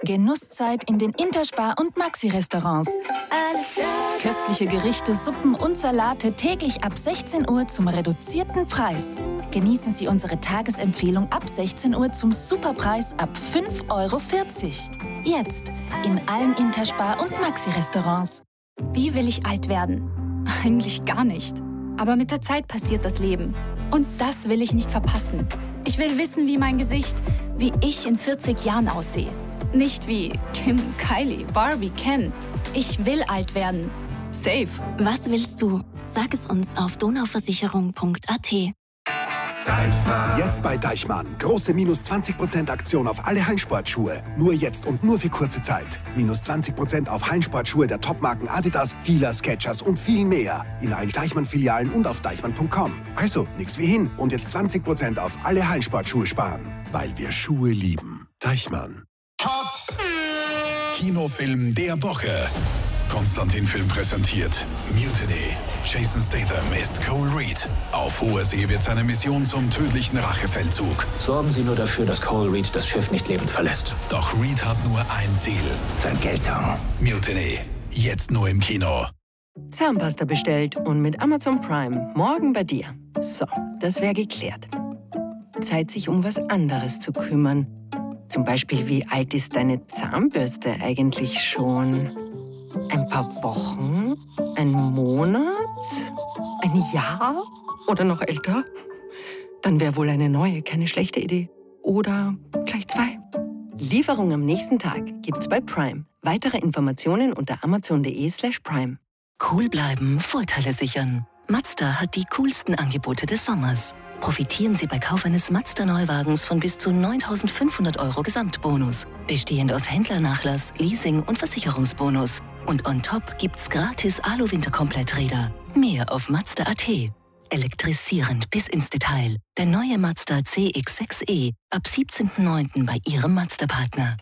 Genusszeit in den Interspar- und Maxi-Restaurants. Köstliche Gerichte, Suppen und Salate täglich ab 16 Uhr zum reduzierten Preis. Genießen Sie unsere Tagesempfehlung ab 16 Uhr zum Superpreis ab 5,40 €. Jetzt in allen Interspar- und Maxi-Restaurants. Wie will ich alt werden? Eigentlich gar nicht. Aber mit der Zeit passiert das Leben. Und das will ich nicht verpassen. Ich will wissen, wie ich in 40 Jahren aussehe. Nicht wie Kim, Kylie, Barbie, Ken. Ich will alt werden. Safe. Was willst du? Sag es uns auf donauversicherung.at. Deichmann. Jetzt bei Deichmann. Große minus 20% Aktion auf alle Hallensportschuhe. Nur jetzt und nur für kurze Zeit. Minus 20% auf Hallensportschuhe der Topmarken Adidas, Fila, Skechers und viel mehr. In allen Deichmann-Filialen und auf deichmann.com. Also, nix wie hin. Und jetzt 20% auf alle Hallensportschuhe sparen. Weil wir Schuhe lieben. Deichmann. Cut! Kinofilm der Woche. Konstantin Film präsentiert Mutiny. Jason Statham ist Cole Reed. Auf hoher See wird seine Mission zum tödlichen Rachefeldzug. Sorgen Sie nur dafür, dass Cole Reed das Schiff nicht lebend verlässt. Doch Reed hat nur ein Ziel. Vergeltung. Mutiny. Jetzt nur im Kino. Zahnpasta bestellt und mit Amazon Prime morgen bei dir. So, das wäre geklärt. Zeit, sich um was anderes zu kümmern. Zum Beispiel, wie alt ist deine Zahnbürste eigentlich schon? Ein paar Wochen? Ein Monat? Ein Jahr? Oder noch älter? Dann wäre wohl eine neue keine schlechte Idee. Oder gleich 2. Lieferung am nächsten Tag gibt's bei Prime. Weitere Informationen unter amazon.de/prime. Cool bleiben, Vorteile sichern. Mazda hat die coolsten Angebote des Sommers. Profitieren Sie bei Kauf eines Mazda-Neuwagens von bis zu 9.500 € Gesamtbonus. Bestehend aus Händlernachlass, Leasing und Versicherungsbonus. Und on top gibt's gratis Alu-Winterkompletträder. Mehr auf Mazda.at. Elektrisierend bis ins Detail. Der neue Mazda CX-6e. Ab 17.09. bei Ihrem Mazda-Partner.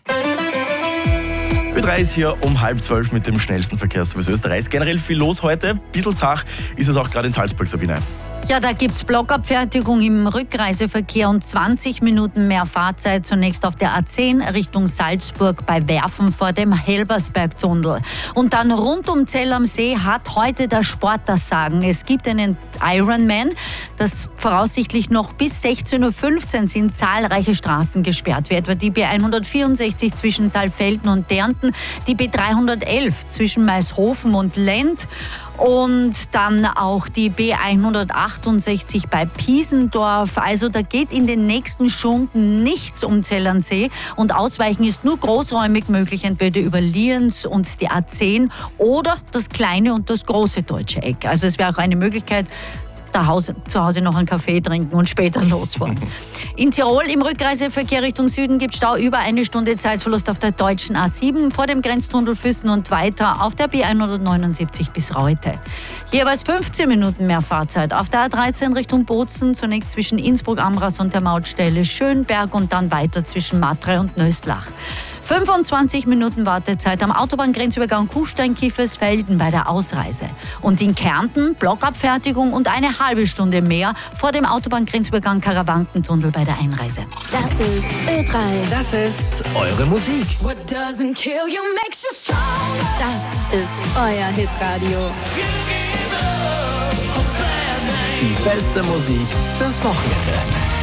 Ö3 ist hier um 11:30 mit dem schnellsten Verkehrsservice Österreichs. Generell viel los heute. Bissl zach ist es auch gerade in Salzburg, Sabine. Ja, da gibt's Blockabfertigung im Rückreiseverkehr und 20 Minuten mehr Fahrzeit zunächst auf der A10 Richtung Salzburg bei Werfen vor dem Helbersberg-Tunnel. Und dann rund um Zell am See hat heute der Sport das Sagen. Es gibt einen Ironman, das voraussichtlich noch bis 16:15 Uhr sind zahlreiche Straßen gesperrt, wie etwa die B164 zwischen Saalfelden und Dernten, die B311 zwischen Maishofen und Lend und dann auch die B168 bei Piesendorf. Also da geht in den nächsten Stunden nichts um Zell am See und Ausweichen ist nur großräumig möglich, entweder über Lienz und die A10 oder das kleine und das große Deutsche Eck. Also es wäre auch eine Möglichkeit, zu Hause noch einen Kaffee trinken und später losfahren. In Tirol im Rückreiseverkehr Richtung Süden gibt es Stau über 1 Stunde Zeitverlust auf der deutschen A7 vor dem Grenztunnel Füssen und weiter auf der B179 bis Reute. Jeweils 15 Minuten mehr Fahrzeit auf der A13 Richtung Bozen, zunächst zwischen Innsbruck-Amras und der Mautstelle Schönberg und dann weiter zwischen Matrei und Nöslach. 25 Minuten Wartezeit am Autobahngrenzübergang Kufstein-Kiefersfelden bei der Ausreise. Und in Kärnten Blockabfertigung und eine halbe Stunde mehr vor dem Autobahngrenzübergang Karawankentunnel bei der Einreise. Das ist Ö3. Das ist eure Musik. Das ist euer Hitradio. Die beste Musik fürs Wochenende.